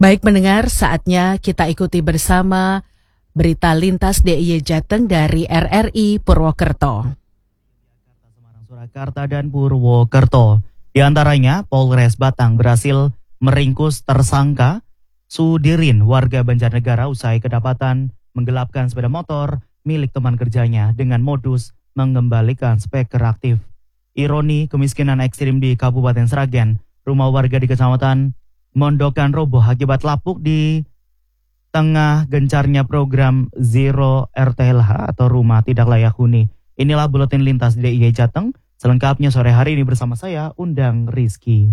Baik pendengar, saatnya kita ikuti bersama berita lintas DIY Jateng dari RRI Purwokerto. Semarang, Surakarta, dan Purwokerto. Di antaranya, Polres Batang berhasil meringkus tersangka Sudirin, warga Banjarnegara, usai kedapatan menggelapkan sepeda motor milik teman kerjanya dengan modus mengembalikan speker aktif. Ironi kemiskinan ekstrim di Kabupaten Sragen, rumah warga di Kecamatan Mondokan roboh akibat lapuk di tengah gencarnya program Zero RTLH atau Rumah Tidak Layak Huni. Inilah buletin lintas DIY Jateng. Selengkapnya sore hari ini bersama saya, Undang Rizky.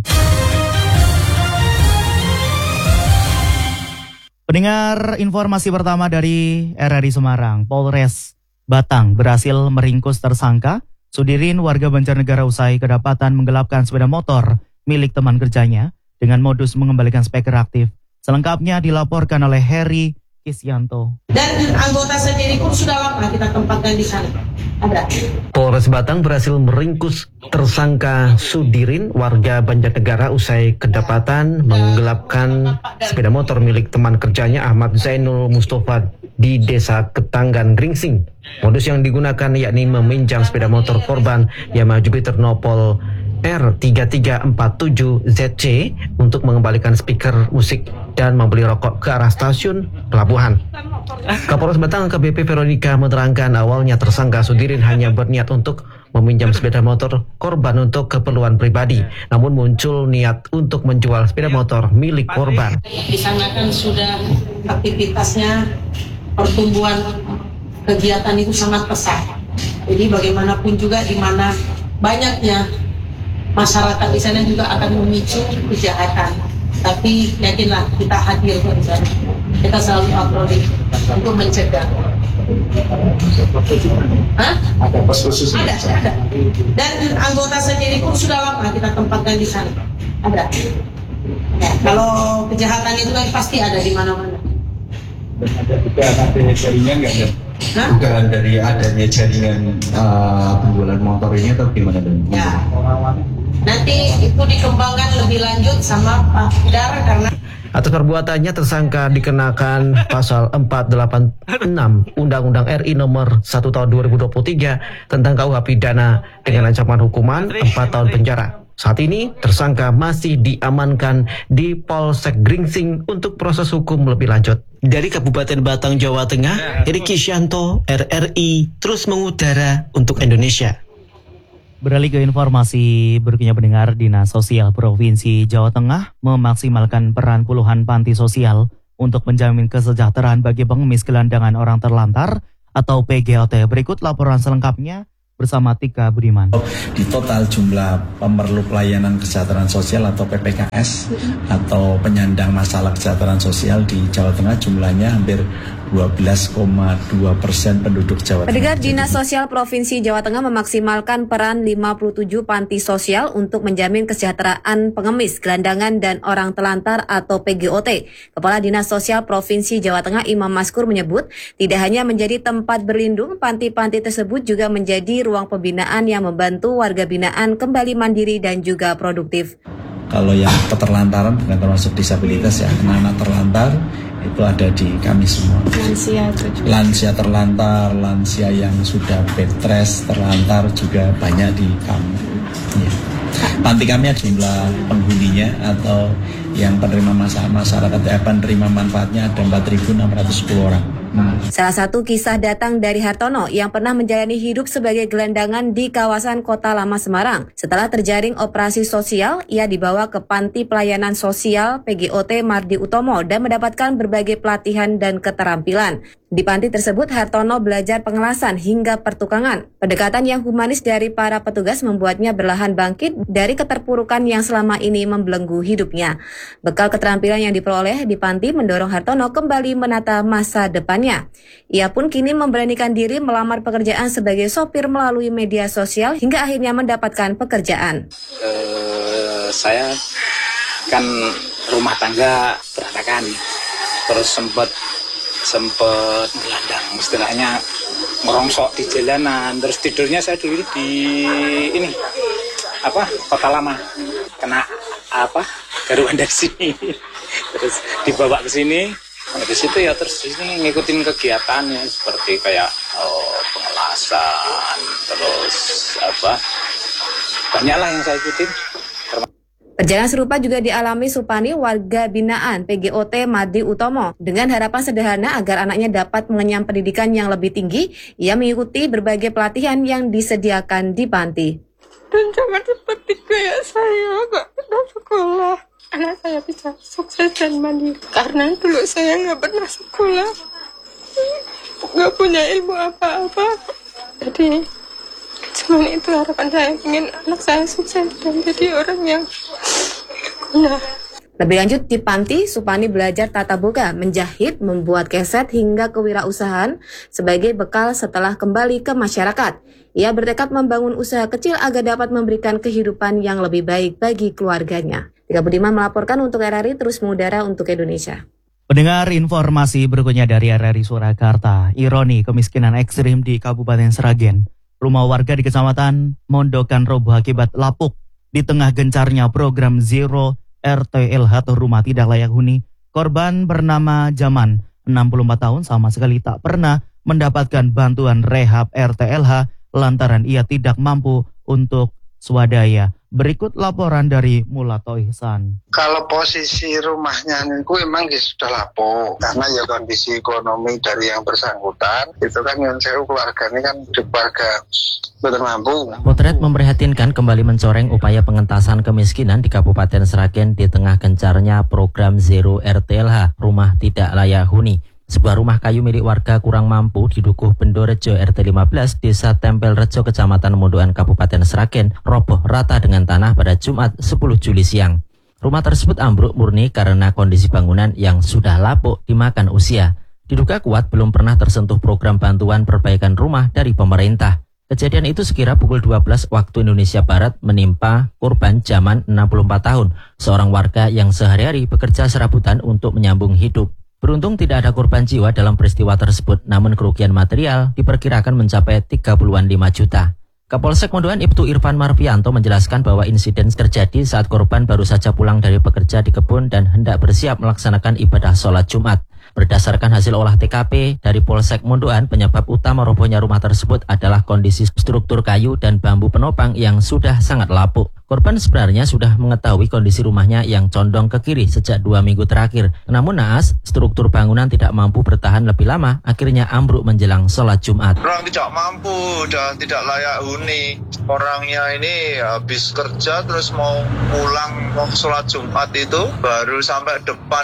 Pendengar, informasi pertama dari RRI Semarang. Polres Batang berhasil meringkus tersangka Sudirin, warga Banjarnegara, usai kedapatan menggelapkan sepeda motor milik teman kerjanya dengan modus mengembalikan speker aktif. Selengkapnya dilaporkan oleh Heri Kisyanto. Dan anggota sendiri pun sudah lama kita tempatkan di sana. Ada. Polres Batang berhasil meringkus tersangka Sudirin, warga Banjarnegara, usai kedapatan menggelapkan sepeda motor milik teman kerjanya Ahmad Zainul Mustafa di Desa Ketanggan, Gringsing. Modus yang digunakan yakni meminjam sepeda motor korban Yamaha Jupiter Nopol R3347ZC untuk mengembalikan speaker musik dan membeli rokok ke arah stasiun pelabuhan. Kapolres Batang AKBP Veronica menerangkan awalnya tersangka Sudirin hanya berniat untuk meminjam sepeda motor korban untuk keperluan pribadi, namun muncul niat untuk menjual sepeda motor milik korban. Di sana kan sudah aktivitasnya, pertumbuhan kegiatan itu sangat pesat. Jadi bagaimanapun juga di mana banyaknya masyarakat di sana juga akan memicu kejahatan. Tapi yakinlah kita hadir di sana. Kita selalu patroli untuk mencegah. Ada pos khusus? Ada. Dan anggota sendiri pun sudah lama kita tempatkan di sana. Ada. Ya, kalau kejahatan itu kan pasti ada di mana-mana. Ada juga adanya jaringan nggak ada? Bukan dari adanya jaringan penjualan motor ini atau gimana? Ya. Nanti itu dikembangkan lebih lanjut sama Pak Dar karena Atas perbuatannya tersangka dikenakan pasal 486 Undang-Undang RI nomor 1 tahun 2023 tentang KUH pidana dengan ancaman hukuman 4 tahun penjara. Saat ini tersangka masih diamankan di Polsek Gringsing untuk proses hukum lebih lanjut. Dari Kabupaten Batang, Jawa Tengah, Heri Kisyanto, RRI terus mengudara untuk Indonesia. Beralih ke informasi berikutnya, pendengar. Dinas Sosial Provinsi Jawa Tengah memaksimalkan peran puluhan panti sosial untuk menjamin kesejahteraan bagi pengemis gelandangan orang terlantar atau PGOT. Berikut laporan selengkapnya bersama Tika Budiman. Di total jumlah pemerlu pelayanan kesejahteraan sosial atau PPKS atau penyandang masalah kesejahteraan sosial di Jawa Tengah jumlahnya hampir 12,2% penduduk Jawa Tengah. Pendengar, Dinas Sosial Provinsi Jawa Tengah memaksimalkan peran 57 panti sosial untuk menjamin kesejahteraan pengemis, gelandangan, dan orang telantar atau PGOT. Kepala Dinas Sosial Provinsi Jawa Tengah Imam Maskur menyebut, tidak hanya menjadi tempat berlindung, panti-panti tersebut juga menjadi ruang pembinaan yang membantu warga binaan kembali mandiri dan juga produktif. Kalau yang keterlantaran bukan termasuk disabilitas ya, anak-anak terlantar itu ada di kami semua. Lansia terlantar, lansia yang sudah bed rest terlantar juga banyak di kami. Ya. Panti kami ada jumlah penghuninya atau yang penerima masyarakat penerima manfaatnya ada 4.610 orang. Salah satu kisah datang dari Hartono yang pernah menjalani hidup sebagai gelandangan di kawasan Kota Lama Semarang. Setelah terjaring operasi sosial, ia dibawa ke Panti Pelayanan Sosial PGOT Mardi Utomo dan mendapatkan berbagai pelatihan dan keterampilan. Di panti tersebut, Hartono belajar pengelasan hingga pertukangan. Pendekatan yang humanis dari para petugas membuatnya berlahan bangkit dari keterpurukan yang selama ini membelenggu hidupnya. Bekal keterampilan yang diperoleh di panti mendorong Hartono kembali menata masa depannya. Ia pun kini memberanikan diri melamar pekerjaan sebagai sopir melalui media sosial hingga akhirnya mendapatkan pekerjaan. Saya kan rumah tangga berantakan, terus sempat gelandang, istilahnya merongsok di jalanan. Terus tidurnya saya dulu di Kota Lama, kena keluar dari sini. Terus dibawa ke sini. Nah, di situ ya terus di sini ngikutin kegiatannya seperti kayak pengelasan, terus banyaklah yang saya ikutin. Perjalanan serupa juga dialami Supani, warga binaan PGOT Madi Utomo. Dengan harapan sederhana agar anaknya dapat mengenyam pendidikan yang lebih tinggi, ia mengikuti berbagai pelatihan yang disediakan di panti. Dan jangan seperti kayak saya, gak pernah sekolah. Anak saya bisa sukses dan mandiri. Karena dulu saya gak pernah sekolah. Gak punya ilmu apa-apa. Jadi cuman itu harapan saya, ingin anak saya sukses dan jadi orang yang guna. Lebih lanjut di panti, Supani belajar tata boga, menjahit, membuat keset hingga kewirausahaan sebagai bekal setelah kembali ke masyarakat. Ia bertekad membangun usaha kecil agar dapat memberikan kehidupan yang lebih baik bagi keluarganya. Tika Budiman melaporkan untuk RRI Terus Mengudara untuk Indonesia. Pendengar, informasi berikutnya dari RRI Surakarta. Ironi kemiskinan ekstrim di Kabupaten Sragen. Rumah warga di Kecamatan Mondokan roboh akibat lapuk di tengah gencarnya program Zero RTLH atau Rumah Tidak Layak Huni. Korban bernama Jaman, 64 tahun, sama sekali tak pernah mendapatkan bantuan rehab RTLH lantaran ia tidak mampu untuk swadaya. Berikut laporan dari Mulato Ihsan. Kalau posisi rumahnya itu memang sudah lapuk karena ya kondisi ekonomi dari yang bersangkutan itu kan yang saya keluarganya kan keluarga bermampu. Potret memprihatinkan kembali mencoreng upaya pengentasan kemiskinan di Kabupaten Sragen di tengah gencarnya program Zero RTLH Rumah Tidak Layak Huni. Sebuah rumah kayu milik warga kurang mampu di Dukuh Bendorejo RT 15 Desa Tempel Rejo Kecamatan Mondokan Kabupaten Sragen roboh rata dengan tanah pada Jumat 10 Juli siang. Rumah tersebut ambruk murni karena kondisi bangunan yang sudah lapuk dimakan usia. Diduga kuat belum pernah tersentuh program bantuan perbaikan rumah dari pemerintah. Kejadian itu sekira pukul 12 waktu Indonesia Barat menimpa korban Jaman 64 tahun, seorang warga yang sehari-hari bekerja serabutan untuk menyambung hidup. Beruntung tidak ada korban jiwa dalam peristiwa tersebut, namun kerugian material diperkirakan mencapai 35 juta. Kapolsek Mondokan Ibtu Irfan Marfianto menjelaskan bahwa insiden terjadi saat korban baru saja pulang dari bekerja di kebun dan hendak bersiap melaksanakan ibadah sholat Jumat. Berdasarkan hasil olah TKP dari Polsek Mondokan, penyebab utama robohnya rumah tersebut adalah kondisi struktur kayu dan bambu penopang yang sudah sangat lapuk. Korban sebenarnya sudah mengetahui kondisi rumahnya yang condong ke kiri sejak 2 minggu terakhir. Namun naas, struktur bangunan tidak mampu bertahan lebih lama, akhirnya ambruk menjelang sholat Jumat. Orang tidak mampu dan tidak layak huni. Orangnya ini habis kerja terus mau pulang mau sholat Jumat itu, baru sampai depan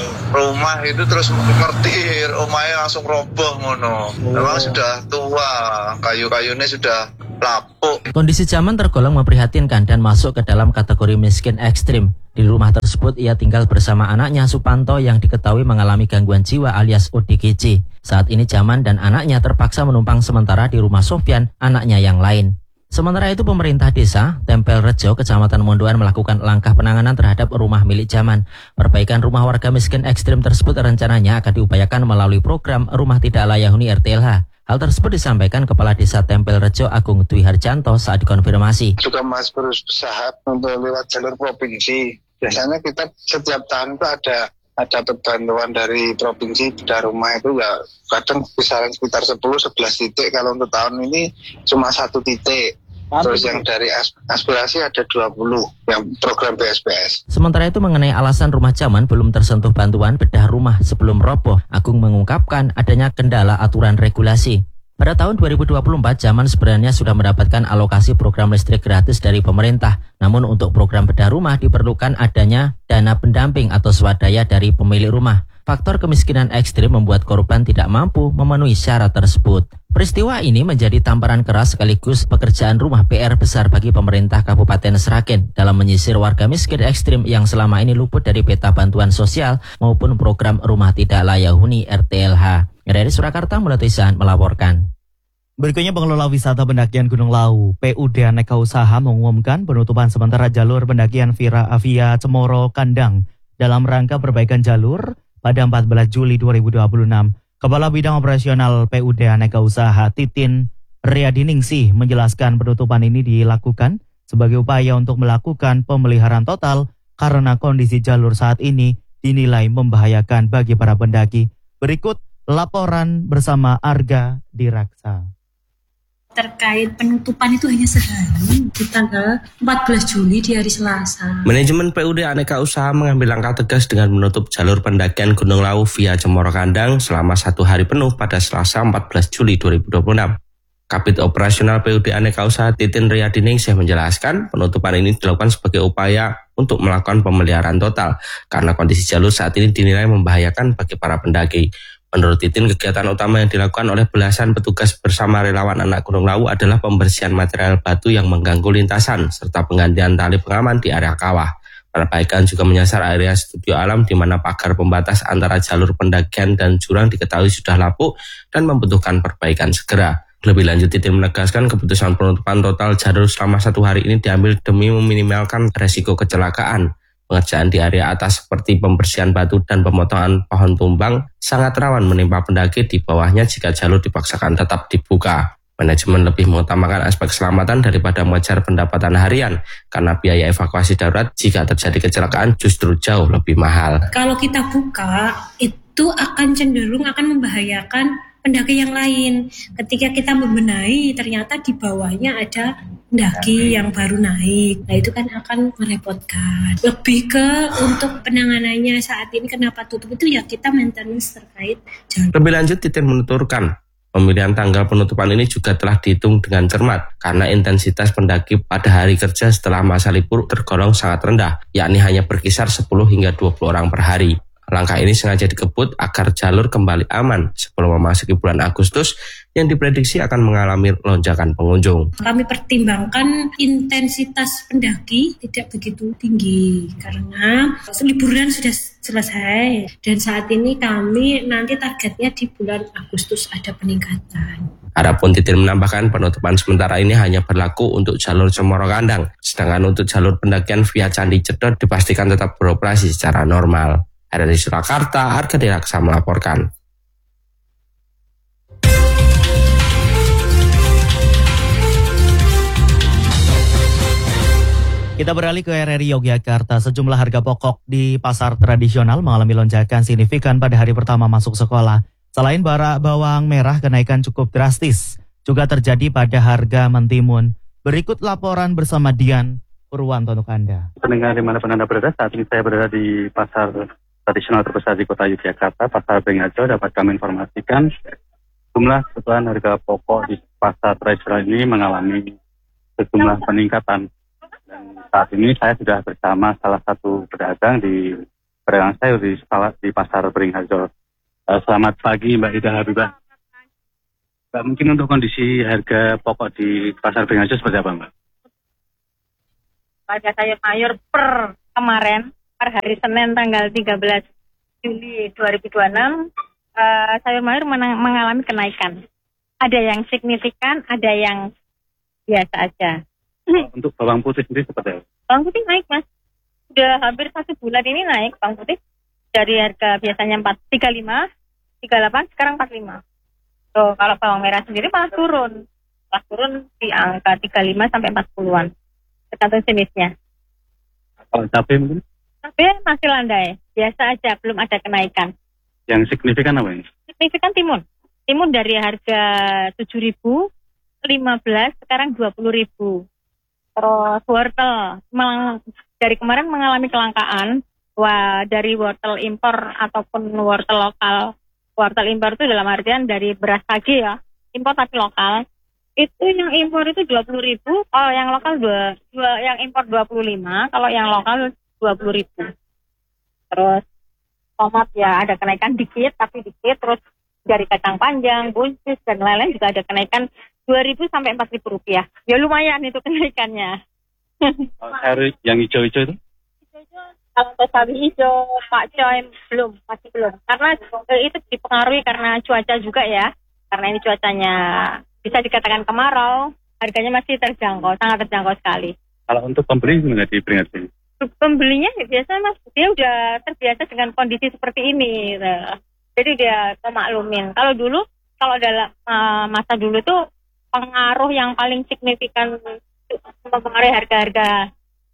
rumah itu terus ngerti rumahnya langsung roboh ngono. Memang sudah tua, kayu-kayunya sudah lapuk. Kondisi Jaman tergolong memprihatinkan dan masuk ke dalam kategori miskin ekstrim. Di rumah tersebut ia tinggal bersama anaknya Supanto yang diketahui mengalami gangguan jiwa alias ODGJ. Saat ini Jaman dan anaknya terpaksa menumpang sementara di rumah Sofyan, anaknya yang lain. Sementara itu pemerintah desa Tempel Rejo Kecamatan Mondokan melakukan langkah penanganan terhadap rumah milik Jaman. Perbaikan rumah warga miskin ekstrim tersebut rencananya akan diupayakan melalui program Rumah Tidak Layak Huni RTLH. Hal tersebut disampaikan Kepala Desa Tempel Rejo Agung Dwi Harjanto saat dikonfirmasi. Juga masih berusaha untuk lewat jalur provinsi. Biasanya kita setiap tahun itu ada bantuan dari provinsi bedah rumah itu ya kadang kisaran sekitar 10-11 titik. Kalau untuk tahun ini cuma 1 titik. Terus yang dari aspirasi ada 20 yang program PSPS. Sementara itu mengenai alasan rumah Jaman belum tersentuh bantuan bedah rumah sebelum roboh, Agung mengungkapkan adanya kendala aturan regulasi. Pada tahun 2024, Jaman sebenarnya sudah mendapatkan alokasi program listrik gratis dari pemerintah. Namun untuk program bedah rumah diperlukan adanya dana pendamping atau swadaya dari pemilik rumah. Faktor kemiskinan ekstrim membuat korban tidak mampu memenuhi syarat tersebut. Peristiwa ini menjadi tamparan keras sekaligus pekerjaan rumah PR besar bagi pemerintah Kabupaten Sragen dalam menyisir warga miskin ekstrim yang selama ini luput dari peta bantuan sosial maupun program Rumah Tidak Layak Huni RTLH. RRI Surakarta Mulatisan melaporkan. Berikutnya pengelola wisata pendakian Gunung Lawu, PUD Aneka Usaha mengumumkan penutupan sementara jalur pendakian Vira Avia Cemoro Kandang dalam rangka perbaikan jalur pada 14 Juli 2026. Kepala Bidang Operasional PUD Aneka Usaha Titin Riyadiningsih menjelaskan penutupan ini dilakukan sebagai upaya untuk melakukan pemeliharaan total karena kondisi jalur saat ini dinilai membahayakan bagi para pendaki. Berikut laporan bersama Arga Diraksa. Terkait penutupan itu hanya sehari di tanggal 14 Juli di hari Selasa. Manajemen PUD Aneka Usaha mengambil langkah tegas dengan menutup jalur pendakian Gunung Lawu via Cemoro Kandang selama 1 hari penuh pada Selasa 14 Juli 2026. Kabid Operasional PUD Aneka Usaha Titin Riyadiningsih menjelaskan penutupan ini dilakukan sebagai upaya untuk melakukan pemeliharaan total karena kondisi jalur saat ini dinilai membahayakan bagi para pendaki. Menurut Titin, kegiatan utama yang dilakukan oleh belasan petugas bersama relawan anak Gunung Lawu adalah pembersihan material batu yang mengganggu lintasan serta penggantian tali pengaman di area kawah. Perbaikan juga menyasar area studio alam di mana pagar pembatas antara jalur pendakian dan jurang diketahui sudah lapuk dan membutuhkan perbaikan segera. Lebih lanjut, Titin menegaskan keputusan penutupan total jalur selama 1 hari ini diambil demi meminimalkan resiko kecelakaan. Pengerjaan di area atas seperti pembersihan batu dan pemotongan pohon tumbang sangat rawan menimpa pendaki di bawahnya jika jalur dipaksakan tetap dibuka. Manajemen lebih mengutamakan aspek keselamatan daripada mengejar pendapatan harian karena biaya evakuasi darurat jika terjadi kecelakaan justru jauh lebih mahal. Kalau kita buka, itu akan cenderung akan membahayakan pendaki yang lain. Ketika kita membenahi, ternyata di bawahnya ada pendaki yang baru naik. Nah, itu kan akan merepotkan. Lebih ke untuk penanganannya saat ini kenapa tutup itu ya kita maintenance terkait jalur. Lebih lanjut, Titin menuturkan pemilihan tanggal penutupan ini juga telah dihitung dengan cermat karena intensitas pendaki pada hari kerja setelah masa libur tergolong sangat rendah, yakni hanya berkisar 10 hingga 20 orang per hari. Langkah ini sengaja dikebut agar jalur kembali aman sebelum memasuki bulan Agustus yang diprediksi akan mengalami lonjakan pengunjung. Kami pertimbangkan intensitas pendaki tidak begitu tinggi karena liburan sudah selesai dan saat ini kami nanti targetnya di bulan Agustus ada peningkatan. Adapun Titin menambahkan penutupan sementara ini hanya berlaku untuk jalur Cemoro Kandang, sedangkan untuk jalur pendakian via Candi Cedot dipastikan tetap beroperasi secara normal. Dari Surakarta, Arga Diraksa melaporkan. Kita beralih ke RRI Yogyakarta. Sejumlah harga pokok di pasar tradisional mengalami lonjakan signifikan pada hari pertama masuk sekolah. Selain bawang merah, kenaikan cukup drastis juga terjadi pada harga mentimun. Berikut laporan bersama Dian Purwanto untuk Anda. Pendengar dimanapun Anda berada, saat ini saya berada di pasar tradisional terbesar di kota Yogyakarta, Pasar Bringharjo. Dapat kami informasikan jumlah kebutuhan harga pokok di pasar tradisional ini mengalami sejumlah peningkatan. Dan saat ini saya sudah bersama salah satu pedagang di pedagang sayur di Pasar Bringharjo. Selamat pagi Mbak Ida Habibah. Mbak, mungkin untuk kondisi harga pokok di Pasar Bringharjo seperti apa Mbak? Harga sayur mayur per kemarin, per hari Senin tanggal 13 Juli 2026, sayur mayur mengalami kenaikan. Ada yang signifikan, ada yang biasa aja. Untuk bawang putih sendiri seperti apa? Bawang putih naik Mas. Sudah hampir 1 bulan ini naik bawang putih. Dari harga biasanya 35, 38, sekarang 45. So, kalau bawang merah sendiri malah turun. Malah turun di angka 35 sampai 40-an. Tergantung jenisnya. Kalau cabai mungkin? Cabai masih landai, biasa aja, belum ada kenaikan. Yang signifikan apa ini? Signifikan timun. Timun dari harga 7.000, 15, sekarang 20.000. Terus wortel, dari kemarin mengalami kelangkaan. Wah, dari wortel impor ataupun wortel lokal. Wortel impor itu dalam artian dari beras saji ya, impor tapi lokal. Itu yang impor itu 20.000, kalau yang lokal yang impor 25, kalau yang lokal 20.000. Terus tomat ya ada kenaikan dikit, tapi dikit. Terus dari kacang panjang, buncis dan lain-lain juga ada kenaikan 2.000 sampai 4.000 rupiah. Ya lumayan itu kenaikannya. Sayur yang hijau-hijau itu? Kalau sawi hijau, pakcoy masih belum. Karena itu dipengaruhi karena cuaca juga ya. Karena ini cuacanya bisa dikatakan kemarau, harganya masih terjangkau, sangat terjangkau sekali. Kalau untuk pembeli gimana di Bringharjo? Pembelinya biasanya Mas, dia udah terbiasa dengan kondisi seperti ini. Gitu. Jadi dia memaklumin. Kalau dalam masa dulu tuh pengaruh yang paling signifikan mempengaruhi harga-harga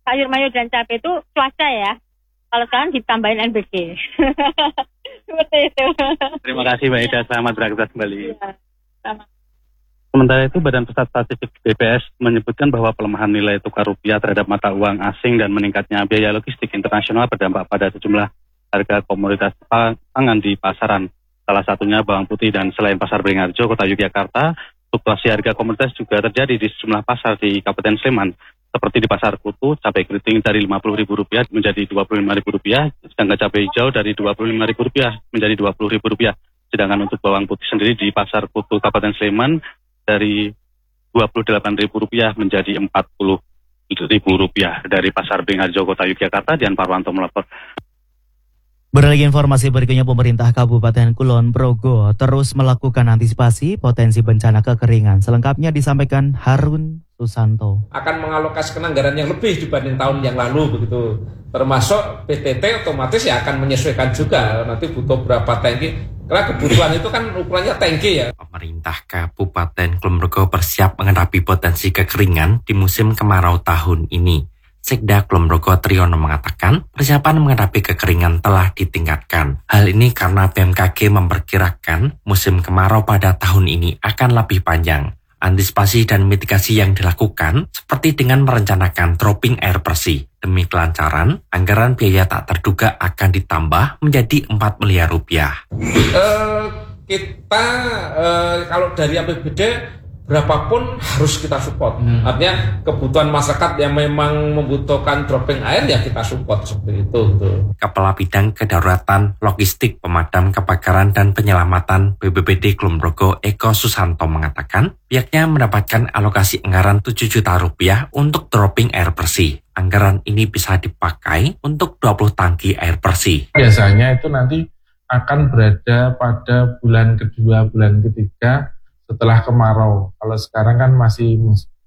sayur mayur dan cabai itu cuaca ya. Kalau sekarang ditambahin NBG. Seperti itu. Terima kasih Mbak Ida, selamat beraktivitas kembali. Ya, sama. Sementara itu, Badan Pusat Statistik BPS menyebutkan bahwa pelemahan nilai tukar rupiah terhadap mata uang asing dan meningkatnya biaya logistik internasional berdampak pada sejumlah harga komoditas pangan di pasaran. Salah satunya bawang putih, dan selain Pasar Beringharjo, Kota Yogyakarta, fluktuasi harga komoditas juga terjadi di sejumlah pasar di Kabupaten Sleman. Seperti di Pasar Kutu, cabai keriting dari Rp50.000 menjadi Rp25.000, sedangkan cabai hijau dari Rp25.000 menjadi Rp20.000. Sedangkan untuk bawang putih sendiri di Pasar Kutu Kabupaten Sleman dari Rp28.000 menjadi Rp40.000. Dari Pasar Beringharjo, Kota Yogyakarta, Dian Parwanto melapor. Beralih informasi berikutnya, pemerintah Kabupaten Kulon Progo terus melakukan antisipasi potensi bencana kekeringan. Selengkapnya disampaikan Harun Susanto. Akan mengalokasikan anggaran yang lebih dibanding tahun yang lalu begitu. Termasuk PTT otomatis ya akan menyesuaikan juga. Nanti butuh berapa tangki. Karena kebutuhan itu kan ukurannya tangki ya. Pemerintah Kabupaten Kulon Progo bersiap menghadapi potensi kekeringan di musim kemarau tahun ini. Sekda Kulon Progo Triyono mengatakan persiapan menghadapi kekeringan telah ditingkatkan. Hal ini karena BMKG memperkirakan musim kemarau pada tahun ini akan lebih panjang. Antisipasi dan mitigasi yang dilakukan seperti dengan merencanakan dropping air bersih. Demi kelancaran, anggaran biaya tak terduga akan ditambah menjadi Rp4 miliar. Kita kalau dari APBD berapapun harus kita support. Artinya kebutuhan masyarakat yang memang membutuhkan dropping air ya kita support seperti itu. Kepala Bidang Kedaruratan Logistik Pemadam Kebakaran dan Penyelamatan BPBD Kulon Progo Eko Susanto mengatakan pihaknya mendapatkan alokasi anggaran Rp7 juta untuk dropping air bersih. Anggaran ini bisa dipakai untuk 20 tangki air bersih. Biasanya itu nanti akan berada pada bulan kedua, bulan ketiga setelah kemarau. Kalau sekarang kan masih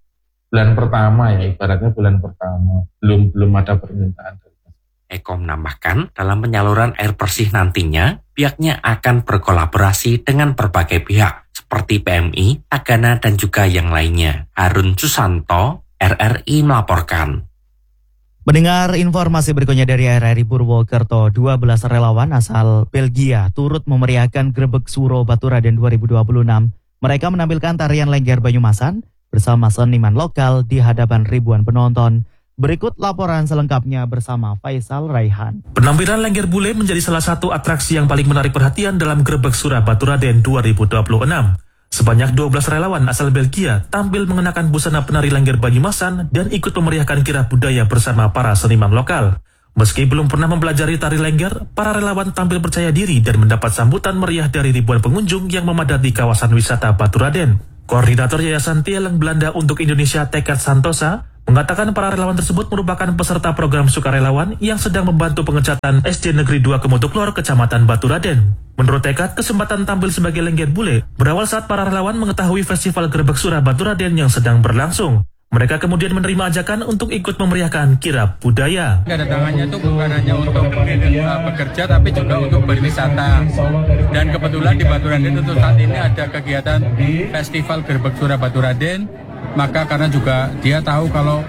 bulan pertama ya, ibaratnya bulan pertama. Belum ada permintaan. Eko menambahkan, dalam penyaluran air bersih nantinya, pihaknya akan berkolaborasi dengan berbagai pihak, seperti PMI, Tagana, dan juga yang lainnya. Harun Susanto, RRI melaporkan. Mendengar informasi berikutnya dari RRI Purwokerto, 12 relawan asal Belgia turut memeriahkan Grebek Suro Baturaden 2026. Mereka menampilkan tarian Lengger Banyumasan bersama seniman lokal di hadapan ribuan penonton. Berikut laporan selengkapnya bersama Faisal Raihan. Penampilan Lengger Bule menjadi salah satu atraksi yang paling menarik perhatian dalam Grebek Suro Baturaden 2026. Sebanyak 12 relawan asal Belgia tampil mengenakan busana penari Lengger Banyumasan dan ikut memeriahkan kirab budaya bersama para seniman lokal. Meski belum pernah mempelajari tari Lengger, para relawan tampil percaya diri dan mendapat sambutan meriah dari ribuan pengunjung yang memadati kawasan wisata Baturaden. Koordinator Yayasan Tieleng Belanda untuk Indonesia Tekad Santosa mengatakan para relawan tersebut merupakan peserta program sukarelawan yang sedang membantu pengecatan SD Negeri 2 Kemutuklor, Kecamatan Baturaden. Menurut Tekad, kesempatan tampil sebagai Lengger Bule berawal saat para relawan mengetahui Festival Grebek Suro Baturaden yang sedang berlangsung. Mereka kemudian menerima ajakan untuk ikut memeriahkan kirab budaya. Kedatangannya itu bukan hanya untuk bekerja, tapi juga untuk berwisata. Dan kebetulan di Baturaden untuk saat ini ada kegiatan Festival Grebek Suro Baturaden. Maka karena juga dia tahu kalau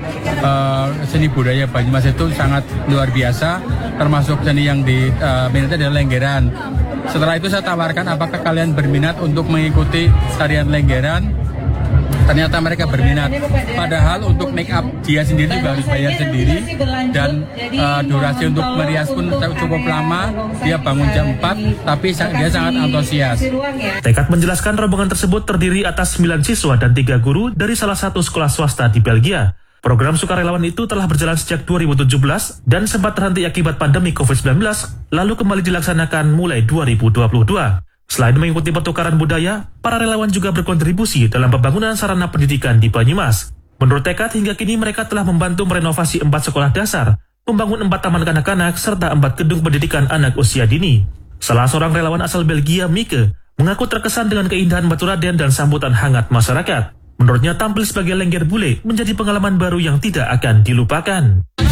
seni budaya Banyumas itu sangat luar biasa, termasuk seni yang diminati adalah Lenggeran. Setelah itu saya tawarkan apakah kalian berminat untuk mengikuti tarian Lenggeran. Ternyata mereka berminat. Padahal untuk make up dia sendiri juga harus bayar sendiri. Dan durasi untuk merias pun cukup lama. Dia bangun jam 4, tapi dia sangat antusias. Tekad menjelaskan rombongan tersebut terdiri atas 9 siswa dan 3 guru dari salah satu sekolah swasta di Belgia. Program sukarelawan itu telah berjalan sejak 2017 dan sempat terhenti akibat pandemi COVID-19, lalu kembali dilaksanakan mulai 2022. Selain mengikuti pertukaran budaya, para relawan juga berkontribusi dalam pembangunan sarana pendidikan di Banyumas. Menurut Tekad, hingga kini mereka telah membantu merenovasi 4 sekolah dasar, membangun 4 taman kanak-kanak, serta 4 gedung pendidikan anak usia dini. Salah seorang relawan asal Belgia, Mike, mengaku terkesan dengan keindahan Baturaden dan sambutan hangat masyarakat. Menurutnya tampil sebagai Lengger Bule menjadi pengalaman baru yang tidak akan dilupakan.